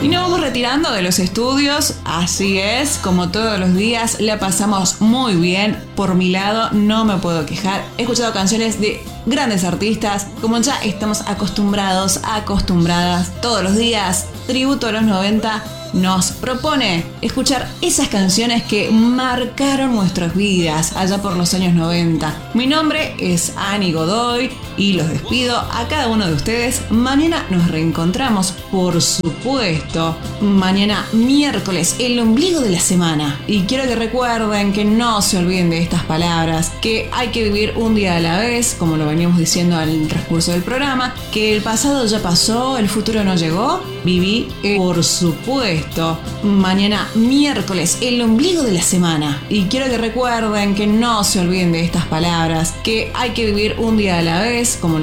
Y nos vamos retirando de los estudios, así es, como todos los días, la pasamos muy bien. Por mi lado, no me puedo quejar. He escuchado canciones de grandes artistas, como ya estamos acostumbradas todos los días. Tributo a los 90 nos propone escuchar esas canciones que marcaron nuestras vidas allá por los años 90. Mi nombre es Ani Godoy y los despido a cada uno de ustedes. Mañana nos reencontramos, por supuesto. Mañana miércoles, el ombligo de la semana. Y quiero que recuerden que no se olviden de estas palabras, que hay que vivir un día a la vez, como lo veníamos diciendo al transcurso del programa, que el pasado ya pasó, el futuro no llegó. Viví, por supuesto. Mañana miércoles, el ombligo de la semana. Y quiero que recuerden que no se olviden de estas palabras, que hay que vivir un día a la vez, como lo